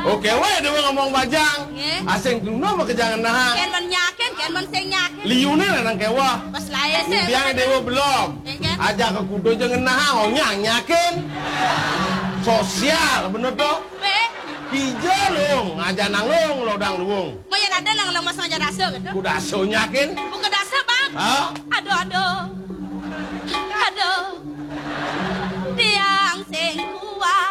Oke, wae dewe ngomong bajang. Asing duno mah kejangan nah. Ken men nyaken, ken men sing nyaken. Liune nang kewa. Pas lae se. Biang dewe belum. Ajak ke kudo jeung nah onyang nyaken. Sosial bener toh? Hijau long, aja nanglong lodang luung. Maya ada nang lemas ngajar rasa gitu. Kuda aso nyakin? Bukan dasar bang. Hah? Aduh. Tiang sing kuat.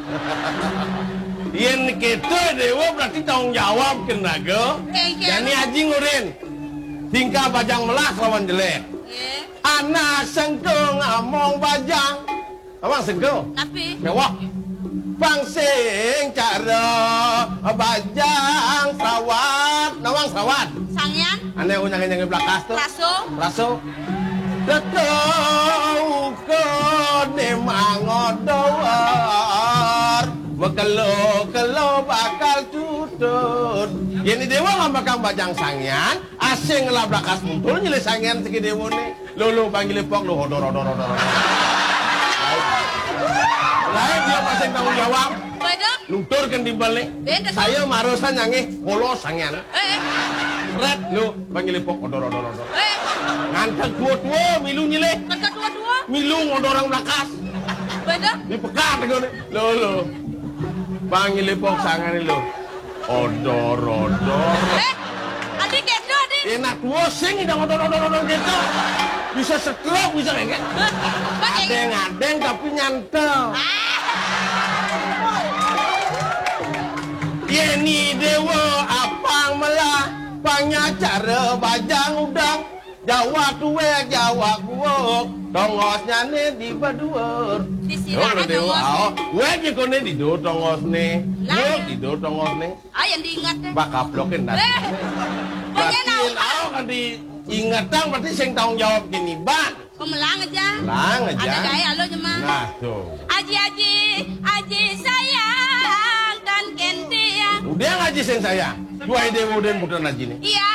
Yen kita dewa berarti tanggung jawab kena ge. Jadi aji ngurin. Tingkah bajang melas lawan jelek. Anak sengkong ngomong bajang. Abang sengkong? Tapi. Mewah. Pangsing cara bajang sawat nawang sawat sangyan ane unyang-unyang belakas tuh raso tetau ke ne mangodor bekelo bakal tutut ini dewa ngambakang bajang sangyan asing ngelabrakas mutul nyele sangyan segi dewa nih lu panggil pok lu hodor lain dia pasang tanggung jawab. Luntur kan dibalik. Saya marusan nyanyi polos sangyan. Red lu panggil pok odor. Ngantek dua milu nyile. Ngantek dua. Milu ngodorang belakas. Beda. Dipekat gini. Lo. Panggil pok sangan lu. Odor. Adik gitu adik. Enak dua sing idang odor gitu. Bisa setruk bisa enggak? Adeng tapi nyantel. Yeni dewa apang melah panyacara bajang udang Jawa tuwe Jawa guok tongosnya nih di badur disirah dewa gue jikone di do tongos nih di do tongos nih yang diingat deh bakaplokin dah berarti kan diingat dong berarti sing tanggung jawab gini ban pemelang aja ada gaya lo cuma nah tuh aji sayang kan kenti ya udah ngaji sing saya dua ide udah putar ngaji nih iya